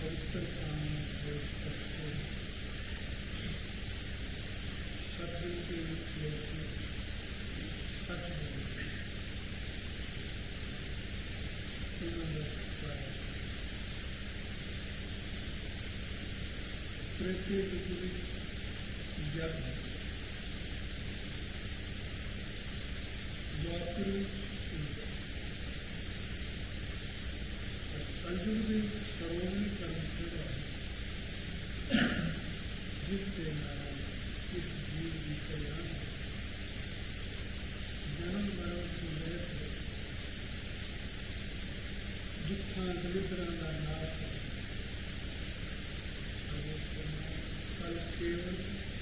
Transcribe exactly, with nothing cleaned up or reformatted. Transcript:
पवित्र काम प्रयोग करते सत्य के लेके सत्य प्रत्येक पूरी जग द्वापर कलयुग के श्रोमणी कर्म जिससे इस जीव की कल्याण जन्म मरण की मृत दुखा दरिद्र का नाश कल केवल